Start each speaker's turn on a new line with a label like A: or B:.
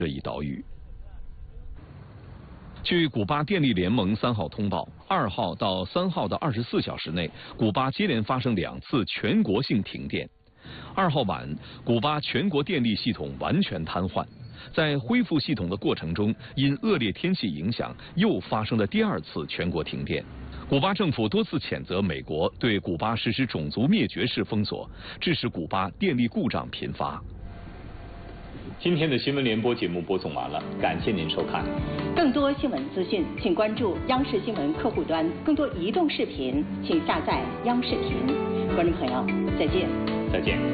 A: 这一岛屿。据古巴电力联盟3号通报，2号到3号的24小时内，古巴接连发生2次全国性停电。2号晚，古巴全国电力系统完全瘫痪。在恢复系统的过程中，因恶劣天气影响，又发生了第2次全国停电。古巴政府多次谴责美国对古巴实施种族灭绝式封锁，致使古巴电力故障频发。今天的新闻联播节目播送完了，感谢您收看。
B: 更多新闻资讯，请关注央视新闻客户端；更多移动视频，请下载央视频。观众朋友，再见。
A: 再见。